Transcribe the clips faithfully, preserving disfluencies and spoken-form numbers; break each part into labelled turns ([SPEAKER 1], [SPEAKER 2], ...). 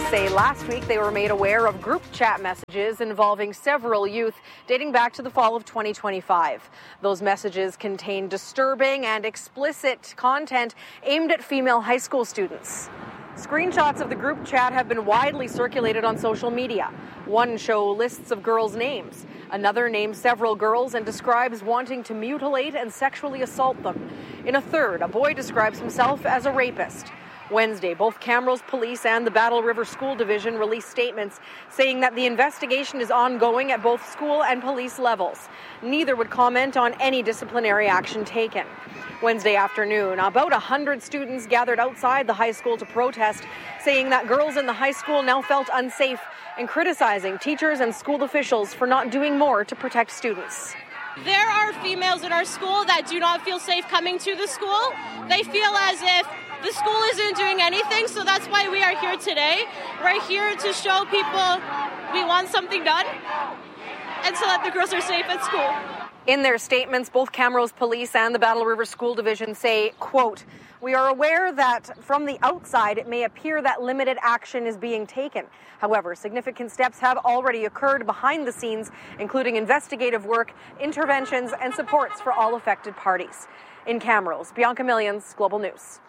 [SPEAKER 1] say last week they were made aware of group chat messages involving several youth dating back to the fall of twenty twenty-five. Those messages contain disturbing and explicit content aimed at female high school students. Screenshots of the group chat have been widely circulated on social media. One shows lists of girls' names. Another names several girls and describes wanting to mutilate and sexually assault them. In a third, a boy describes himself as a rapist. Wednesday, both Camrose Police and the Battle River School Division released statements saying that the investigation is ongoing at both school and police levels. Neither would comment on any disciplinary action taken. Wednesday afternoon, about one hundred students gathered outside the high school to protest, saying that girls in the high school now felt unsafe and criticizing teachers and school officials for not doing more to protect students.
[SPEAKER 2] There are females in our school that do not feel safe coming to the school. They feel as if the school isn't doing anything, so that's why we are here today. We're here to show people we want something done and so that the girls are safe at school.
[SPEAKER 1] In their statements, both Camrose Police and the Battle River School Division say, quote, "We are aware that from the outside it may appear that limited action is being taken. However, significant steps have already occurred behind the scenes, including investigative work, interventions, and supports for all affected parties." In Camrose, Bianca Millions, Global News.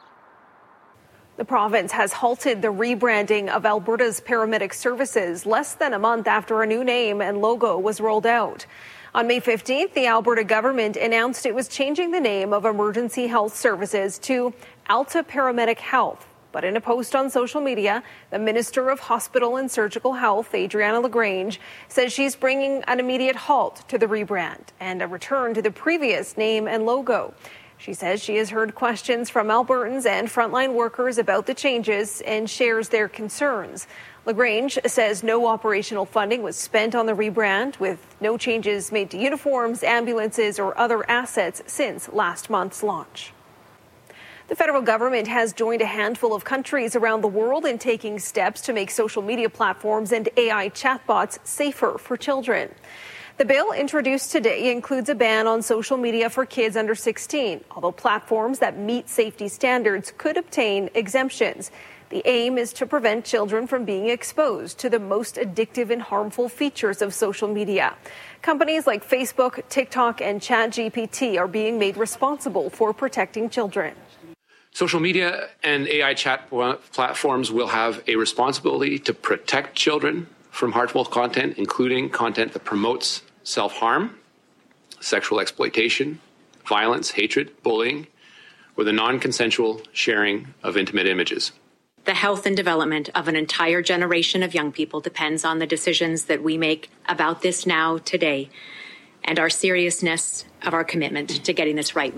[SPEAKER 1] The province has halted the rebranding of Alberta's paramedic services less than a month after a new name and logo was rolled out. On May fifteenth, the Alberta government announced it was changing the name of Emergency Health Services to Alta Paramedic Health. But in a post on social media, the Minister of Hospital and Surgical Health, Adriana LaGrange, says she's bringing an immediate halt to the rebrand and a return to the previous name and logo. She says she has heard questions from Albertans and frontline workers about the changes and shares their concerns. LaGrange says no operational funding was spent on the rebrand, with no changes made to uniforms, ambulances, or other assets since last month's launch. The federal government has joined a handful of countries around the world in taking steps to make social media platforms and A I chatbots safer for children. The bill introduced today includes a ban on social media for kids under sixteen, although platforms that meet safety standards could obtain exemptions. The aim is to prevent children from being exposed to the most addictive and harmful features of social media. Companies like Facebook, TikTok, and ChatGPT are being made responsible for protecting children.
[SPEAKER 3] Social media and A I chat platforms will have a responsibility to protect children from harmful content, including content that promotes self-harm, sexual exploitation, violence, hatred, bullying, or the non-consensual sharing of intimate images.
[SPEAKER 4] The health and development of an entire generation of young people depends on the decisions that we make about this now, today, and our seriousness of our commitment to getting this right.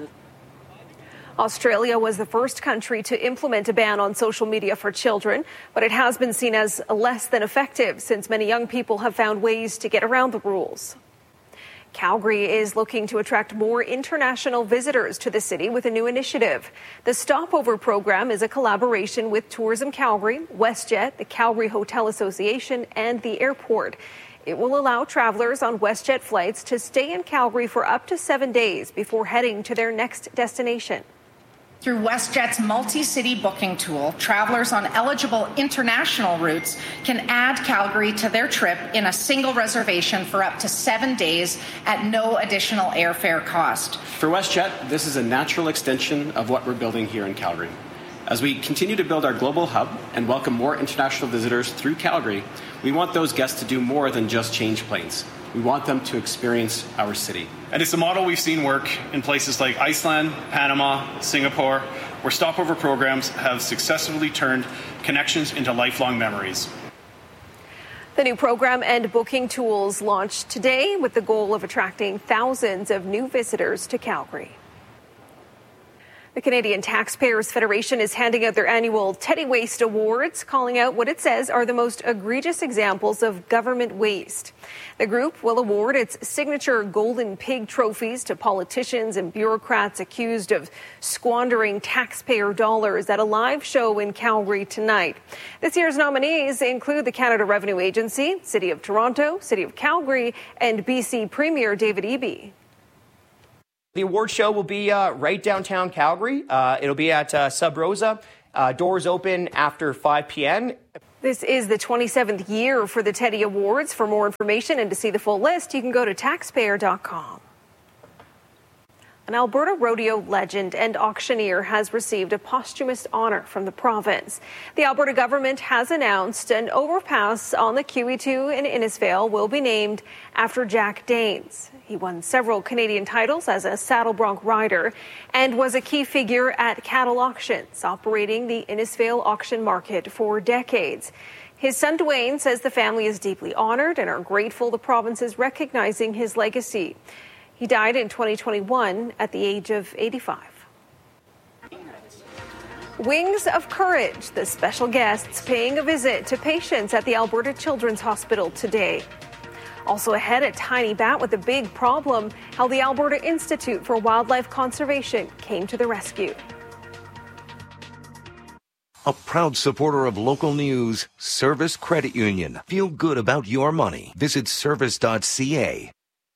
[SPEAKER 1] Australia was the first country to implement a ban on social media for children, but it has been seen as less than effective since many young people have found ways to get around the rules. Calgary is looking to attract more international visitors to the city with a new initiative. The Stopover program is a collaboration with Tourism Calgary, WestJet, the Calgary Hotel Association, and the airport. It will allow travelers on WestJet flights to stay in Calgary for up to seven days before heading to their next destination.
[SPEAKER 5] Through WestJet's multi-city booking tool, travelers on eligible international routes can add Calgary to their trip in a single reservation for up to seven days at no additional airfare cost.
[SPEAKER 6] For WestJet, this is a natural extension of what we're building here in Calgary. As we continue to build our global hub and welcome more international visitors through Calgary, we want those guests to do more than just change planes. We want them to experience our city.
[SPEAKER 7] And it's a model we've seen work in places like Iceland, Panama, Singapore, where stopover programs have successfully turned connections into lifelong memories.
[SPEAKER 1] The new program and booking tools launched today with the goal of attracting thousands of new visitors to Calgary. The Canadian Taxpayers Federation is handing out their annual Teddy Waste Awards, calling out what it says are the most egregious examples of government waste. The group will award its signature Golden Pig trophies to politicians and bureaucrats accused of squandering taxpayer dollars at a live show in Calgary tonight. This year's nominees include the Canada Revenue Agency, City of Toronto, City of Calgary, and B C Premier David Eby.
[SPEAKER 8] The award show will be uh, right downtown Calgary. Uh, it'll be at uh, Sub Rosa. Uh, doors open after five p.m.
[SPEAKER 1] This is the twenty-seventh year for the Teddy Awards. For more information and to see the full list, you can go to taxpayer dot com. An Alberta rodeo legend and auctioneer has received a posthumous honor from the province. The Alberta government has announced an overpass on the Q E two in Innisfail will be named after Jack Danes. He won several Canadian titles as a saddle bronc rider and was a key figure at cattle auctions, operating the Innisfail auction market for decades. His son Dwayne says the family is deeply honored and are grateful the province is recognizing his legacy. He died in twenty twenty-one at the age of eighty-five. Wings of Courage, the special guests paying a visit to patients at the Alberta Children's Hospital today. Also ahead, a tiny bat with a big problem, how the Alberta Institute for Wildlife Conservation came to the rescue.
[SPEAKER 9] A proud supporter of local news, Service Credit Union. Feel good about your money. Visit service dot c a.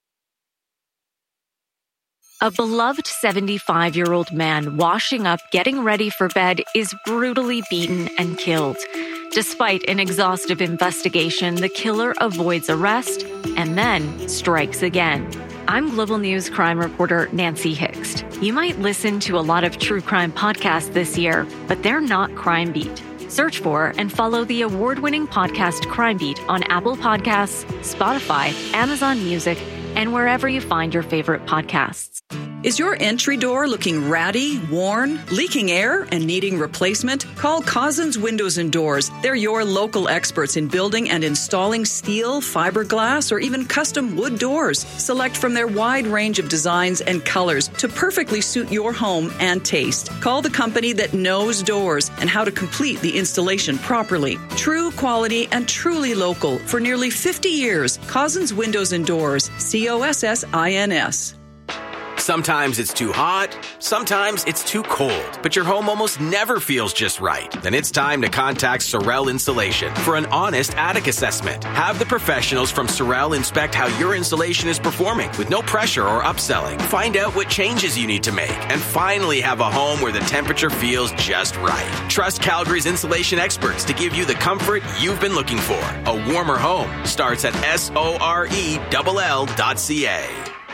[SPEAKER 10] A beloved seventy-five-year-old man washing up, getting ready for bed, is brutally beaten and killed. Despite an exhaustive investigation, the killer avoids arrest and then strikes again. I'm Global News crime reporter Nancy Hixt. You might listen to a lot of true crime podcasts this year, but they're not Crime Beat. Search for and follow the award-winning podcast Crime Beat on Apple Podcasts, Spotify, Amazon Music, and wherever you find your favorite podcasts.
[SPEAKER 11] Is your entry door looking ratty, worn, leaking air, and needing replacement? Call Cousins Windows and Doors. They're your local experts in building and installing steel, fiberglass, or even custom wood doors. Select from their wide range of designs and colors to perfectly suit your home and taste. Call the company that knows doors and how to complete the installation properly. True quality and truly local for nearly fifty years. Cousins Windows and Doors. C O S S I N S.
[SPEAKER 12] Sometimes it's too hot, sometimes it's too cold, but your home almost never feels just right. Then it's time to contact Sorel Insulation for an honest attic assessment. Have the professionals from Sorel inspect how your insulation is performing with no pressure or upselling. Find out what changes you need to make and finally have a home where the temperature feels just right. Trust Calgary's insulation experts to give you the comfort you've been looking for. A warmer home starts at S O R E L L dot C A.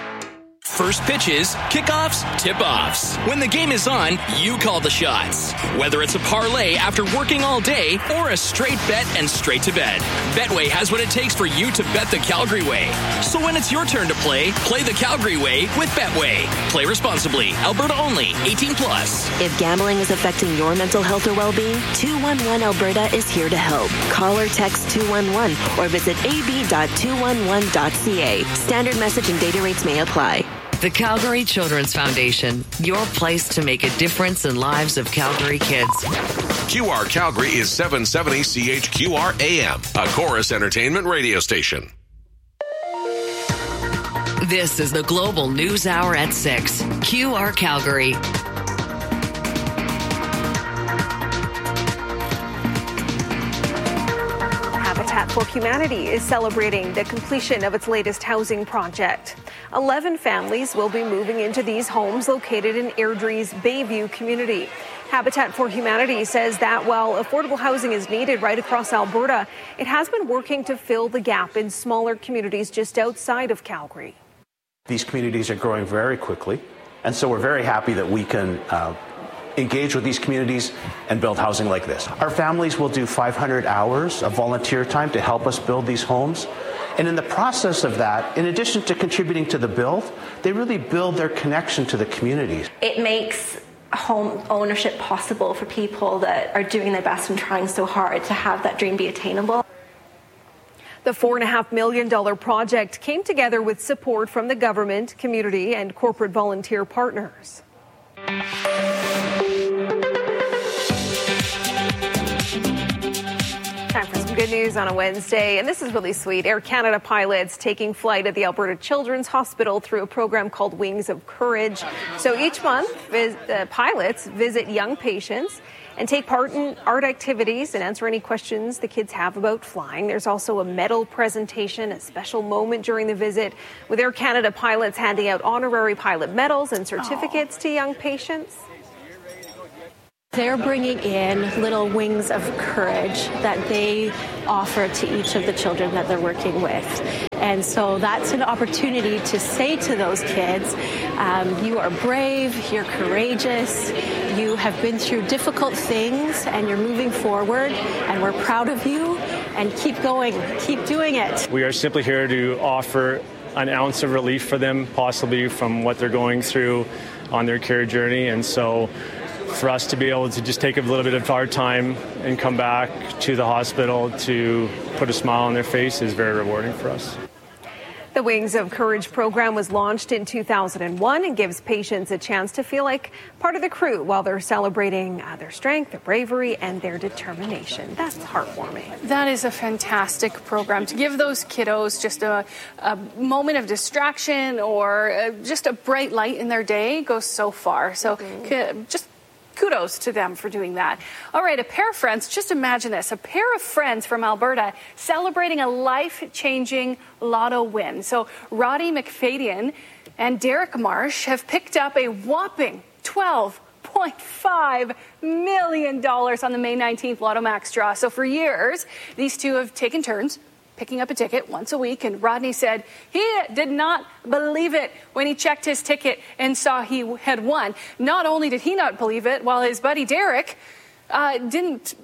[SPEAKER 13] First pitches, kickoffs, tip-offs. When the game is on, you call the shots. Whether it's a parlay after working all day or a straight bet and straight to bed, Betway has what it takes for you to bet the Calgary way. So when it's your turn to play, play the Calgary way with Betway. Play responsibly. Alberta only. eighteen plus.
[SPEAKER 14] If gambling is affecting your mental health or well-being, two one one Alberta is here to help. Call or text two one one or visit a b dot two one one dot c a. Standard message and data rates may apply.
[SPEAKER 15] The Calgary Children's Foundation, your place to make a difference in lives of Calgary kids.
[SPEAKER 16] Q R Calgary is seven seventy C H Q R A M, a Chorus Entertainment radio station.
[SPEAKER 15] This is the Global News Hour at six. Q R Calgary.
[SPEAKER 1] Habitat for Humanity is celebrating the completion of its latest housing project. Eleven families will be moving into these homes located in Airdrie's Bayview community. Habitat for Humanity says that while affordable housing is needed right across Alberta, it has been working to fill the gap in smaller communities just outside of Calgary.
[SPEAKER 17] These communities are growing very quickly, and so we're very happy that we can uh, engage with these communities and build housing like this. Our families will do five hundred hours of volunteer time to help us build these homes. And in the process of that, in addition to contributing to the build, they really build their connection to the communities.
[SPEAKER 18] It makes home ownership possible for people that are doing their best and trying so hard to have that dream be attainable.
[SPEAKER 1] The four and a half million dollar project came together with support from the government, community, and corporate volunteer partners. Time for some good news on a Wednesday, and this is really sweet. Air Canada pilots taking flight at the Alberta Children's Hospital through a program called Wings of Courage. So each month, vis- uh, pilots visit young patients and take part in art activities and answer any questions the kids have about flying. There's also a medal presentation, a special moment during the visit, with Air Canada pilots handing out honorary pilot medals and certificates Aww. to young patients.
[SPEAKER 19] They're bringing in little wings of courage that they offer to each of the children that they're working with. And so that's an opportunity to say to those kids, um, you are brave, you're courageous, you have been through difficult things, and you're moving forward, and we're proud of you, and keep going, keep doing it.
[SPEAKER 20] We are simply here to offer an ounce of relief for them, possibly from what they're going through on their care journey. And so for us to be able to just take a little bit of our time and come back to the hospital to put a smile on their face is very rewarding for us.
[SPEAKER 1] The Wings of Courage program was launched in two thousand one and gives patients a chance to feel like part of the crew while they're celebrating uh, their strength, their bravery, and their determination. That's heartwarming.
[SPEAKER 21] That is a fantastic program to give those kiddos just a, a moment of distraction or uh, just a bright light in their day goes so far. So mm-hmm. just kudos to them for doing that. All right, a pair of friends, just imagine this, a pair of friends from Alberta celebrating a life-changing lotto win. So Roddy McFadyen and Derek Marsh have picked up a whopping twelve point five million dollars on the May nineteenth Lotto Max draw. So for years, these two have taken turns picking up a ticket once a week, and Rodney said he did not believe it when he checked his ticket and saw he had won. Not only did he not believe it, while his buddy Derek uh, didn't,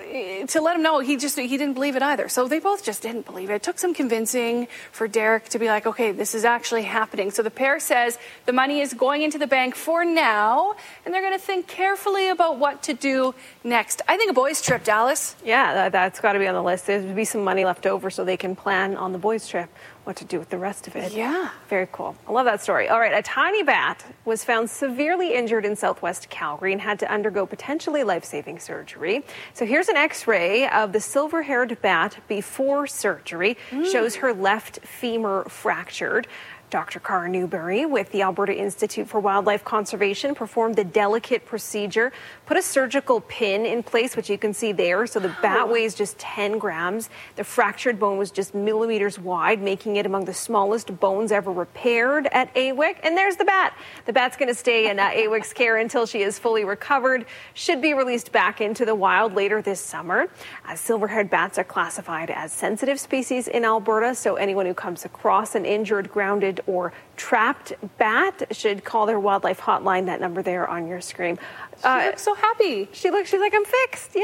[SPEAKER 21] to let him know, he just he didn't believe it either. So they both just didn't believe it. It took some convincing for Derek to be like, okay, this is actually happening. So the pair says the money is going into the bank for now, and they're going to think carefully about what to do next. I think a boys' trip, Dallas.
[SPEAKER 1] Yeah, that, that's got to be on the list. There'd be some money left over so they can plan on the boys' trip what to do with the rest of it.
[SPEAKER 21] Yeah.
[SPEAKER 1] Very cool. I love that story. All right, a tiny bat was found severely injured in southwest Calgary and had to undergo potentially life-saving surgery. So here's an x-ray of the silver-haired bat before surgery. Mm. Shows her left femur fractured. Doctor Cara Newberry with the Alberta Institute for Wildlife Conservation performed the delicate procedure, put a surgical pin in place, which you can see there. So the bat weighs just ten grams. The fractured bone was just millimeters wide, making it among the smallest bones ever repaired at A W I C. And there's the bat. The bat's going to stay in uh, A W I C's care until she is fully recovered. Should be released back into the wild later this summer. Uh, silver-haired bats are classified as sensitive species in Alberta, so anyone who comes across an injured, grounded, or trapped bat should call their wildlife hotline, that number there on your screen.
[SPEAKER 21] She uh, looks so happy.
[SPEAKER 1] She looks, she's like, I'm fixed. Yay!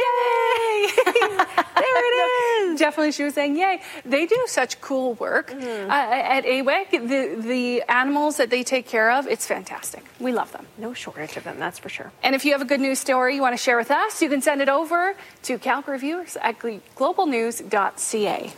[SPEAKER 1] There it is.
[SPEAKER 21] Definitely, she was saying, yay. They do such cool work mm-hmm. uh, at A W I C. The, the animals that they take care of, it's fantastic. We love them.
[SPEAKER 1] No shortage of them, that's for sure.
[SPEAKER 21] And if you have a good news story you want to share with us, you can send it over to Calgary viewers at global news dot c a.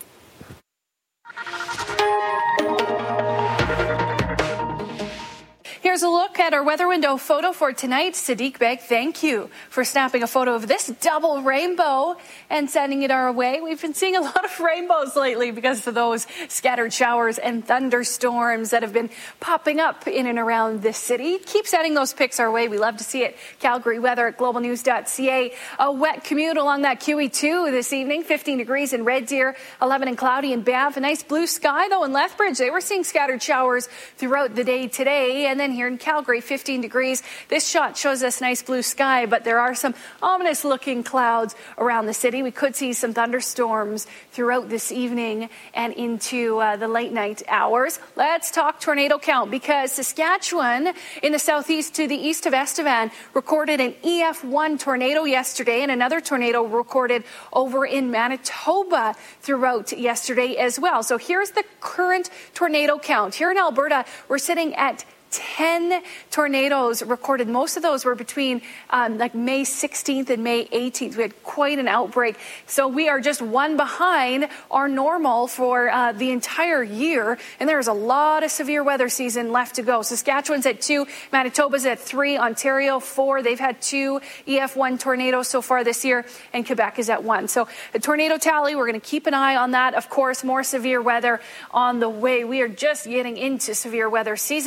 [SPEAKER 21] Here's a look at our weather window photo for tonight. Sadiq Beg, thank you for snapping a photo of this double rainbow and sending it our way. We've been seeing a lot of rainbows lately because of those scattered showers and thunderstorms that have been popping up in and around this city. Keep sending those pics our way. We love to see it. Calgary weather at global news dot c a. A wet commute along that Q E two this evening. fifteen degrees in Red Deer, eleven and cloudy in Banff. A nice blue sky, though, in Lethbridge. They were seeing scattered showers throughout the day today. And then here in Calgary, fifteen degrees. This shot shows us nice blue sky, but there are some ominous looking clouds around the city. We could see some thunderstorms throughout this evening and into uh, the late night hours. Let's talk tornado count, because Saskatchewan in the southeast to the east of Estevan recorded an E F one tornado yesterday, and another tornado recorded over in Manitoba throughout yesterday as well. So here's the current tornado count. Here in Alberta, we're sitting at ten tornadoes recorded. Most of those were between um, like May sixteenth and May eighteenth. We had quite an outbreak. So we are just one behind our normal for uh, the entire year. And there's a lot of severe weather season left to go. Saskatchewan's at two, Manitoba's at three, Ontario four. They've had two E F one tornadoes so far this year, and Quebec is at one. So the tornado tally, we're going to keep an eye on that. Of course, more severe weather on the way. We are just getting into severe weather season. And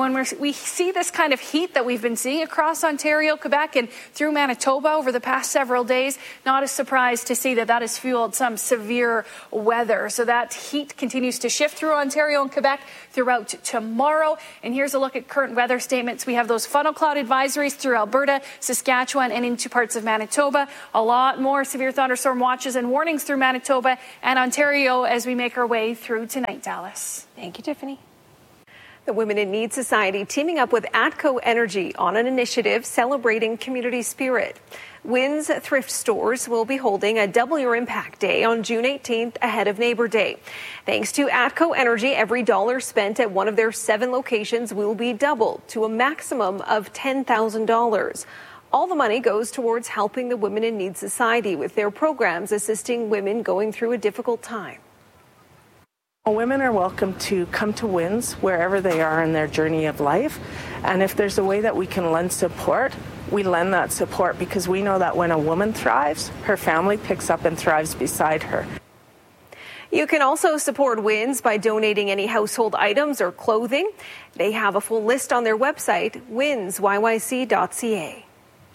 [SPEAKER 21] when we're, we see this kind of heat that we've been seeing across Ontario, Quebec, and through Manitoba over the past several days, not a surprise to see that that has fueled some severe weather. So that heat continues to shift through Ontario and Quebec throughout tomorrow. And here's a look at current weather statements. We have those funnel cloud advisories through Alberta, Saskatchewan, and into parts of Manitoba. A lot more severe thunderstorm watches and warnings through Manitoba and Ontario as we make our way through tonight, Dallas.
[SPEAKER 1] Thank you, Tiffany. The Women in Need Society teaming up with ATCO Energy on an initiative celebrating community spirit. Wynn's Thrift Stores will be holding a Double Your Impact Day on June eighteenth ahead of Neighbor Day. Thanks to ATCO Energy, every dollar spent at one of their seven locations will be doubled to a maximum of ten thousand dollars. All the money goes towards helping the Women in Need Society with their programs assisting women going through a difficult time.
[SPEAKER 2] Women are welcome to come to Wynn's wherever they are in their journey of life. And if there's a way that we can lend support, we lend that support because we know that when a woman thrives, her family picks up and thrives beside her.
[SPEAKER 1] You can also support Wynn's by donating any household items or clothing. They have a full list on their website, wins y y c dot c a.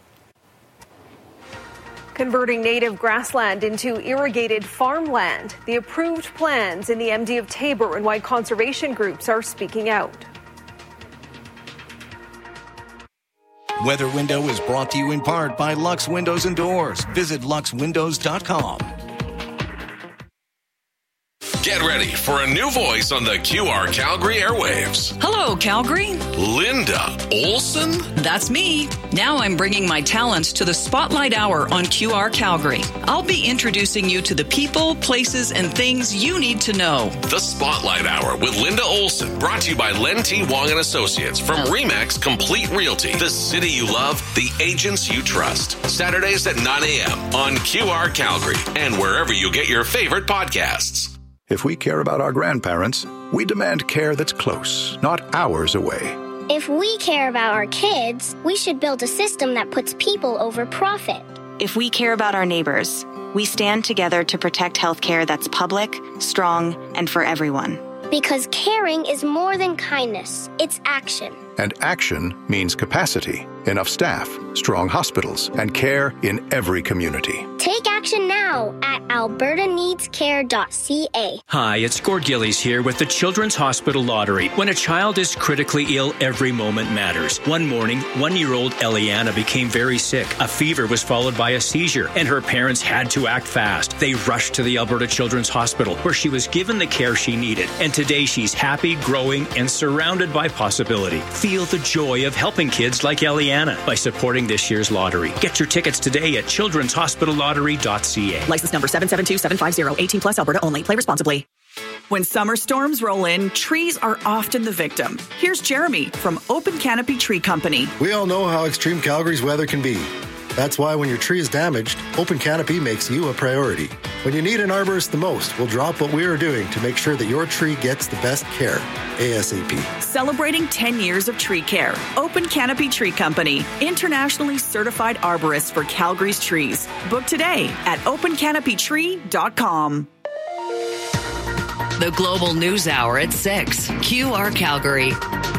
[SPEAKER 1] Converting native grassland into irrigated farmland. The approved plans in the M D of Taber and why conservation groups are speaking out.
[SPEAKER 9] Weather Window is brought to you in part by Lux Windows and Doors. Visit lux windows dot com.
[SPEAKER 16] Get ready for a new voice on the Q R Calgary airwaves.
[SPEAKER 11] Hello, Calgary.
[SPEAKER 16] Linda Olson?
[SPEAKER 11] That's me. Now I'm bringing my talents to the Spotlight Hour on Q R Calgary. I'll be introducing you to the people, places, and things you need to know.
[SPEAKER 16] The Spotlight Hour with Linda Olson, brought to you by Len T. Wong and Associates from Remax Complete Realty. The city you love, the agents you trust. Saturdays at nine a.m. on Q R Calgary and wherever you get your favorite podcasts.
[SPEAKER 22] If we care about our grandparents, we demand care that's close, not hours away.
[SPEAKER 23] If we care about our kids, we should build a system that puts people over profit.
[SPEAKER 24] If we care about our neighbors, we stand together to protect healthcare that's public, strong, and for everyone.
[SPEAKER 23] Because caring is more than kindness, it's action.
[SPEAKER 22] And action means capacity, enough staff, strong hospitals, and care in every community.
[SPEAKER 23] Take action now at alberta needs care dot c a.
[SPEAKER 25] Hi, it's Gord Gillies here with the Children's Hospital Lottery. When a child is critically ill, every moment matters. One morning, one-year-old Eliana became very sick. A fever was followed by a seizure, and her parents had to act fast. They rushed to the Alberta Children's Hospital, where she was given the care she needed. And today, she's happy, growing, and surrounded by possibility. Feel the joy of helping kids like Eliana by supporting this year's lottery. Get your tickets today at children's hospital lottery dot c a.
[SPEAKER 26] License number seven seven two seven five zero. eighteen plus Alberta only. Play responsibly.
[SPEAKER 11] When summer storms roll in, trees are often the victim. Here's Jeremy from Open Canopy Tree Company.
[SPEAKER 27] We all know how extreme Calgary's weather can be. That's why when your tree is damaged, Open Canopy makes you a priority. When you need an arborist the most, we'll drop what we are doing to make sure that your tree gets the best care, ASAP.
[SPEAKER 11] Celebrating ten years of tree care. Open Canopy Tree Company, internationally certified arborists for Calgary's trees. Book today at open canopy tree dot com.
[SPEAKER 15] The Global News Hour at six. Q R Calgary.